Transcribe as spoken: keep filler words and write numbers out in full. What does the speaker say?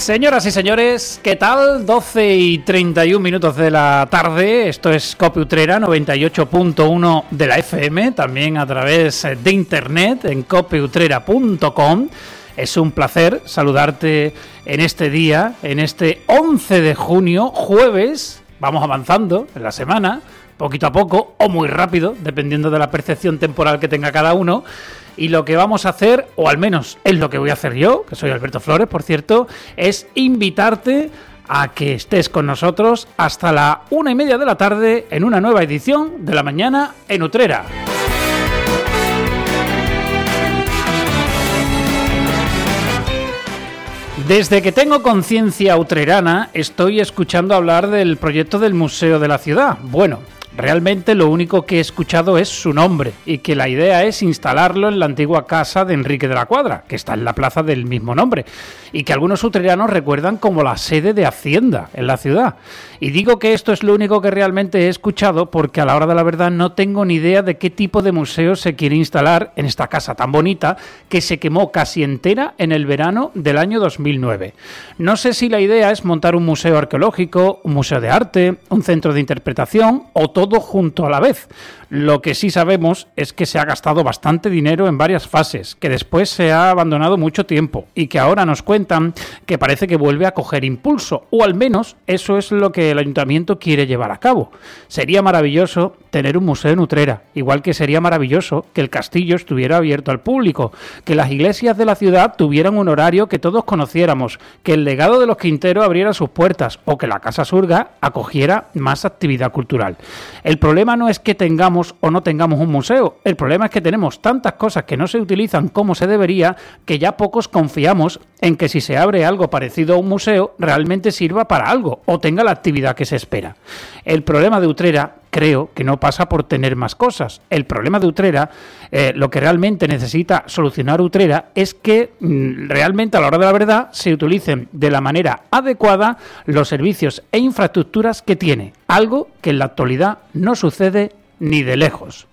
Señoras y señores, ¿qué tal? doce y treinta y un minutos de la tarde. Esto es Cope Utrera noventa y ocho punto uno de la F M, también a través de internet en cope utrera punto com. Es un placer saludarte en este día, en este once de junio, jueves. Vamos avanzando en la semana, poquito a poco o muy rápido, dependiendo de la percepción temporal que tenga cada uno. Y lo que vamos a hacer, o al menos es lo que voy a hacer yo, que soy Alberto Flores, por cierto, es invitarte a que estés con nosotros hasta la una y media de la tarde en una nueva edición de La Mañana en Utrera. Desde que tengo conciencia utrerana, estoy escuchando hablar del proyecto del Museo de la Ciudad. Bueno, realmente lo único que he escuchado es su nombre y que la idea es instalarlo en la antigua casa de Enrique de la Cuadra, que está en la plaza del mismo nombre, y que algunos utreranos recuerdan como la sede de Hacienda en la ciudad. Y digo que esto es lo único que realmente he escuchado porque a la hora de la verdad no tengo ni idea de qué tipo de museo se quiere instalar en esta casa tan bonita que se quemó casi entera en el verano del año dos mil nueve. No sé si la idea es montar un museo arqueológico, un museo de arte, un centro de interpretación o todo todo junto a la vez. Lo que sí sabemos es que se ha gastado bastante dinero en varias fases, que después se ha abandonado mucho tiempo y que ahora nos cuentan que parece que vuelve a coger impulso, o al menos eso es lo que el ayuntamiento quiere llevar a cabo. Sería maravilloso tener un museo en Utrera, igual que sería maravilloso que el castillo estuviera abierto al público, que las iglesias de la ciudad tuvieran un horario que todos conociéramos, que el legado de los Quintero abriera sus puertas o que la Casa Surga acogiera más actividad cultural. El problema no es que tengamos o no tengamos un museo, el problema es que tenemos tantas cosas que no se utilizan como se debería que ya pocos confiamos en que si se abre algo parecido a un museo realmente sirva para algo o tenga la actividad que se espera. El problema de Utrera creo que no pasa por tener más cosas. El problema de Utrera, eh, lo que realmente necesita solucionar Utrera es que mm, realmente a la hora de la verdad se utilicen de la manera adecuada los servicios e infraestructuras que tiene, algo que en la actualidad no sucede ni de lejos.